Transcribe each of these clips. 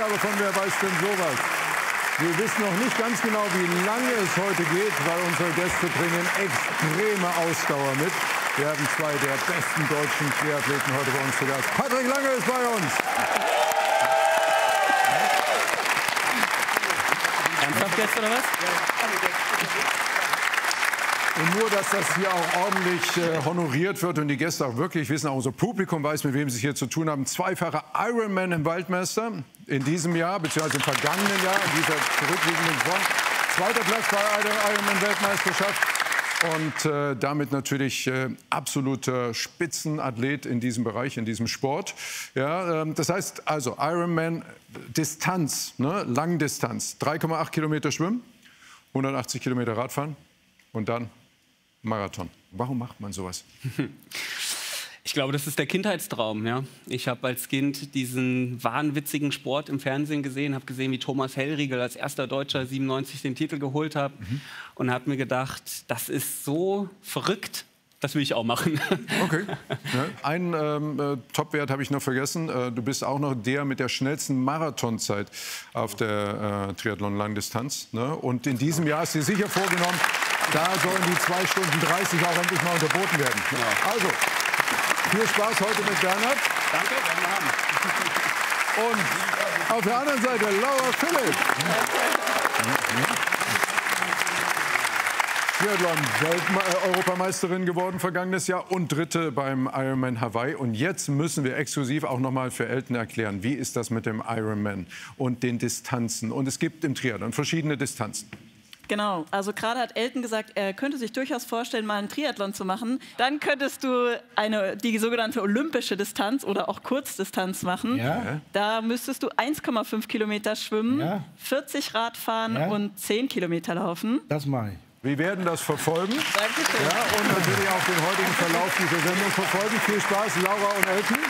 Ausgabe von Wer weiß denn sowas? Wir wissen noch nicht ganz genau, wie lange es heute geht, weil unsere Gäste bringen extreme Ausdauer mit. Wir haben zwei der besten deutschen Triathleten heute bei uns zu Gast. Patrick Lange ist bei uns. Ernsthaft jetzt, oder was? Und nur, dass das hier auch ordentlich honoriert wird und die Gäste auch wirklich wissen, auch unser Publikum weiß, mit wem sie es hier zu tun haben. Zweifacher Ironman im Weltmeister in diesem Jahr, beziehungsweise im vergangenen Jahr, in dieser zurückliegenden Saison. Zweiter Platz bei der Ironman-Weltmeisterschaft. Und damit natürlich absoluter Spitzenathlet in diesem Bereich, in diesem Sport. Ja, das heißt also Ironman-Distanz, ne, Langdistanz, 3,8 Kilometer schwimmen, 180 Kilometer Radfahren und dann Marathon. Warum macht man sowas? Ich glaube, das ist der Kindheitstraum. Ja? Ich habe als Kind diesen wahnwitzigen Sport im Fernsehen gesehen, habe gesehen, wie Thomas Hellriegel als erster Deutscher 97 den Titel geholt hat und habe mir gedacht, das ist so verrückt, das will ich auch machen. Okay. Ja. Einen Topwert habe ich noch vergessen. Du bist auch noch der mit der schnellsten Marathonzeit auf der Triathlon-Langdistanz. Ne? Und in diesem Jahr ist dir sicher vorgenommen, da sollen die 2 Stunden 30 auch endlich mal unterboten werden. Ja. Also, viel Spaß heute mit Bernhard. Danke, werden wir haben. Und auf der anderen Seite Laura Philipp. Triathlon-Europameisterin geworden vergangenes Jahr und Dritte beim Ironman Hawaii. Und jetzt müssen wir exklusiv auch noch mal für Elton erklären, wie ist das mit dem Ironman und den Distanzen. Und es gibt im Triathlon verschiedene Distanzen. Genau, also gerade hat Elton gesagt, er könnte sich durchaus vorstellen, mal einen Triathlon zu machen. Dann könntest du die sogenannte olympische Distanz oder auch Kurzdistanz machen. Ja. Da müsstest du 1,5 Kilometer schwimmen, 40 Rad fahren und 10 Kilometer laufen. Das mache ich. Wir werden das verfolgen. Dankeschön. Ja, und natürlich auch den heutigen Verlauf dieser Sendung verfolgen. Viel Spaß, Laura und Elton.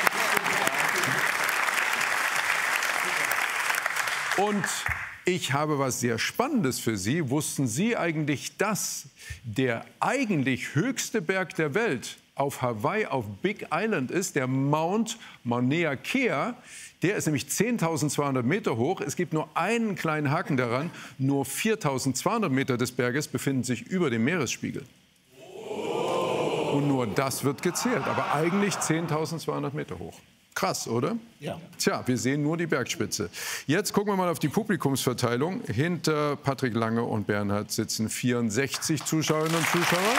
Und ich habe was sehr Spannendes für Sie. Wussten Sie eigentlich, dass der eigentlich höchste Berg der Welt auf Hawaii, auf Big Island ist, der Mount Mauna Kea? Der ist nämlich 10.200 Meter hoch. Es gibt nur einen kleinen Haken daran. Nur 4.200 Meter des Berges befinden sich über dem Meeresspiegel. Und nur das wird gezählt. Aber eigentlich 10.200 Meter hoch. Krass, oder? Ja. Tja, wir sehen nur die Bergspitze. Jetzt gucken wir mal auf die Publikumsverteilung. Hinter Patrick Lange und Bernhard sitzen 64 Zuschauerinnen und Zuschauer.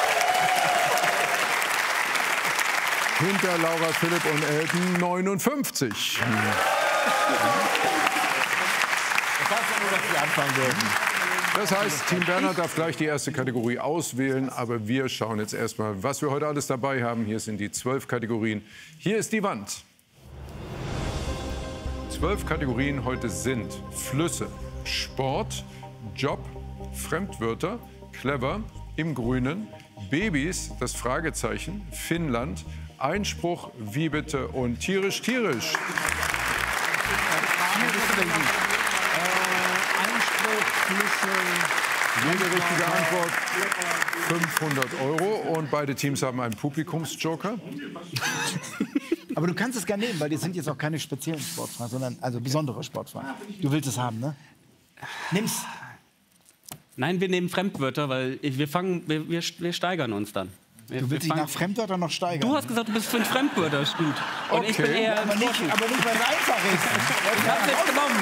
Hinter Laura, Philipp und Elton 59. Das heißt ja nur, dass wir anfangen dürfen. Das heißt, Team Bernhard darf gleich die erste Kategorie auswählen. Aber wir schauen jetzt erstmal, was wir heute alles dabei haben. Hier sind die 12 Kategorien. Hier ist die Wand. 12 Kategorien heute sind Flüsse, Sport, Job, Fremdwörter, Clever, im Grünen, Babys, das Fragezeichen, Finnland, Einspruch, wie bitte und tierisch, tierisch. Jede richtige Antwort 500 € und beide Teams haben einen Publikumsjoker. Aber du kannst es gerne nehmen, weil die sind jetzt auch keine speziellen Sportfragen, sondern also besondere Sportfragen. Du willst es haben, ne? Nimm's. Nein, wir nehmen Fremdwörter, weil wir steigern uns dann. Du willst dich nach Fremdwörtern noch steigern? Du hast gesagt, du bist für ein Fremdwörterstut. Und ich bin eher aber nicht, weil es einfach ist. Ich hab's jetzt genommen.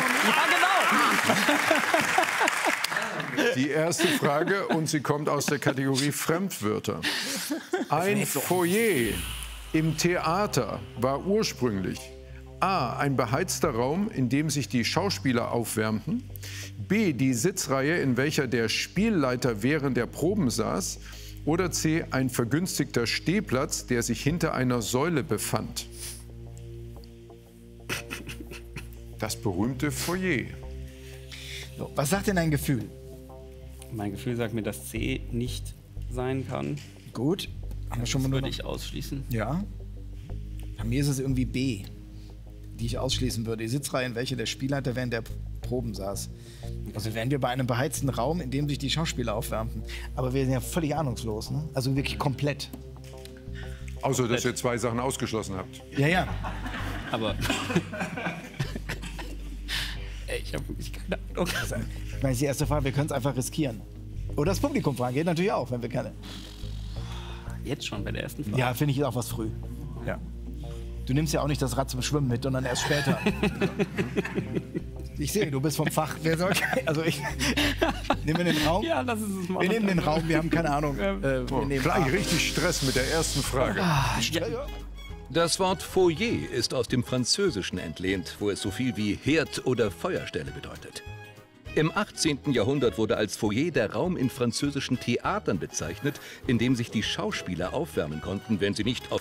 Ja, genau. Die erste Frage, und sie kommt aus der Kategorie Fremdwörter. Ein Foyer im Theater war ursprünglich A. ein beheizter Raum, in dem sich die Schauspieler aufwärmten, B. die Sitzreihe, in welcher der Spielleiter während der Proben saß, oder C. ein vergünstigter Stehplatz, der sich hinter einer Säule befand. Das berühmte Foyer. So, was sagt denn dein Gefühl? Mein Gefühl sagt mir, dass C nicht sein kann. Gut. Haben wir schon mal Das würde ich ausschließen. Ja. Bei mir ist es irgendwie B, die ich ausschließen würde. Die Sitzreihe, in welcher der Spielleiter während der Proben saß. Also wären wir bei einem beheizten Raum, in dem sich die Schauspieler aufwärmten. Aber wir sind ja völlig ahnungslos, ne? Also wirklich komplett. Außer, dass ihr 2 Sachen ausgeschlossen habt. Ja, ja. Aber Ich habe wirklich keine Ahnung. Ich meine, die erste Frage, wir können es einfach riskieren. Oder das Publikum fragen, geht natürlich auch, wenn wir keine. Jetzt schon bei der ersten Frage? Ja, finde ich auch was früh. Ja. Du nimmst ja auch nicht das Rad zum Schwimmen mit, sondern erst später. Ich sehe, du bist vom Fach. Wer soll, also ich nehmen wir den Raum. Ja, lass uns das machen. Wir nehmen den Raum, wir haben keine Ahnung. Wir nehmen Gleich richtig Stress mit der ersten Frage. Das Wort Foyer ist aus dem Französischen entlehnt, wo es so viel wie Herd oder Feuerstelle bedeutet. Im 18. Jahrhundert wurde als Foyer der Raum in französischen Theatern bezeichnet, in dem sich die Schauspieler aufwärmen konnten, wenn sie nicht auf